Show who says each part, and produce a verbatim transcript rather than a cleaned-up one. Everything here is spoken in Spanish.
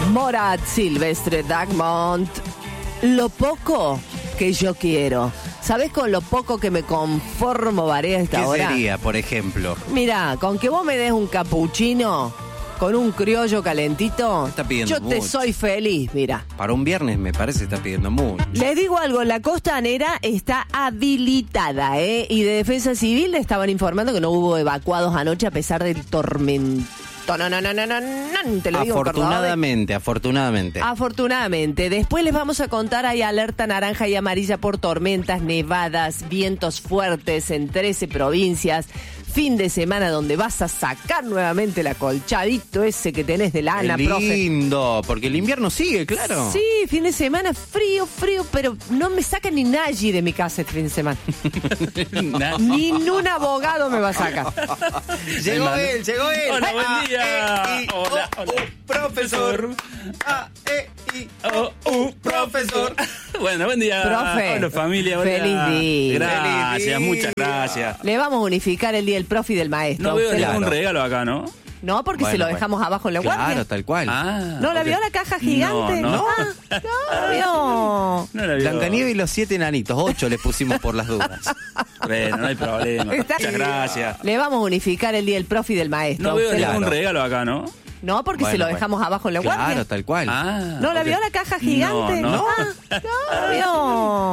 Speaker 1: Morat, Silvestre, Dagmont. Lo poco que yo quiero. ¿Sabés con lo poco que me conformo, Varela, a esta
Speaker 2: ¿Qué
Speaker 1: hora?
Speaker 2: sería, por ejemplo?
Speaker 1: Mirá, con que vos me des un capuchino con un criollo calentito,
Speaker 2: Está pidiendo
Speaker 1: yo te
Speaker 2: mucho.
Speaker 1: soy feliz, mira.
Speaker 2: Para un viernes me parece que está pidiendo mucho.
Speaker 1: Les digo algo, la costanera está habilitada, ¿eh? Y de Defensa Civil le estaban informando que no hubo evacuados anoche a pesar del tormento. No, no, no, no, no, no, te lo digo en cordobés.
Speaker 2: Afortunadamente, afortunadamente.
Speaker 1: Afortunadamente. Después les vamos a contar, hay alerta naranja y amarilla por tormentas, nevadas, vientos fuertes en trece provincias. Fin de semana donde vas a sacar nuevamente el acolchadito ese que tenés de lana,
Speaker 2: Qué
Speaker 1: profe.
Speaker 2: lindo, porque el invierno sigue, claro.
Speaker 1: Sí, fin de semana frío, frío, pero no me saca ni nadie de mi casa este fin de semana. Ni un abogado me va a sacar.
Speaker 2: Llegó él, llegó él.
Speaker 3: Hola, buen
Speaker 2: A,
Speaker 3: día.
Speaker 2: E, I, O,
Speaker 3: Hola, hola.
Speaker 2: U, profesor. A, E, I, O, U, profesor.
Speaker 3: Bueno, buen día.
Speaker 1: Profe.
Speaker 3: Hola, familia. Hola.
Speaker 1: Feliz día.
Speaker 3: Gracias,
Speaker 2: Feliz día.
Speaker 3: muchas gracias.
Speaker 1: Le vamos a unificar el día del profe y del maestro.
Speaker 3: No veo
Speaker 1: Usted-
Speaker 3: ningún
Speaker 2: Claro.
Speaker 3: regalo acá, ¿no?
Speaker 1: No, porque
Speaker 2: Bueno,
Speaker 1: se lo
Speaker 2: bueno.
Speaker 1: dejamos abajo en la
Speaker 2: Claro,
Speaker 1: guardia.
Speaker 2: tal cual.
Speaker 3: Ah.
Speaker 1: ¿No la
Speaker 3: ok.
Speaker 1: vio la caja gigante?
Speaker 3: No, no.
Speaker 1: Ah, no vio.
Speaker 3: No la veo.
Speaker 2: Blancanieves y los siete enanitos, ocho le pusimos por las dudas.
Speaker 3: Bueno, no hay problema.
Speaker 1: Está-
Speaker 3: Muchas gracias.
Speaker 1: Le vamos a unificar el día del profe y del maestro.
Speaker 3: No veo
Speaker 1: Usted-
Speaker 3: ningún
Speaker 2: Claro.
Speaker 3: regalo acá, ¿no?
Speaker 1: No, porque
Speaker 2: Bueno,
Speaker 1: se lo
Speaker 2: bueno.
Speaker 1: dejamos abajo en la guardia.
Speaker 2: Claro, tal cual.
Speaker 3: Ah.
Speaker 1: ¿No la
Speaker 3: ok.
Speaker 1: vio la caja gigante?
Speaker 3: No, no.
Speaker 1: Ah, no vio.